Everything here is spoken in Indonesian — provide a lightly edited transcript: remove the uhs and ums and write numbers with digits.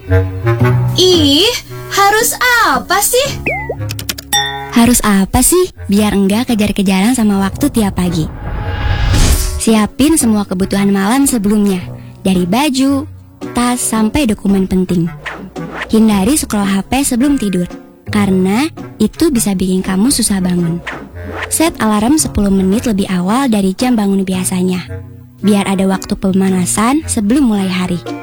Ih, harus apa sih? Harus apa sih biar enggak kejar-kejaran sama waktu tiap pagi? Siapin semua kebutuhan malam sebelumnya, dari baju, tas, sampai dokumen penting. Hindari scroll HP sebelum tidur, karena itu bisa bikin kamu susah bangun. Set alarm 10 menit lebih awal dari jam bangun biasanya, biar ada waktu pemanasan sebelum mulai hari.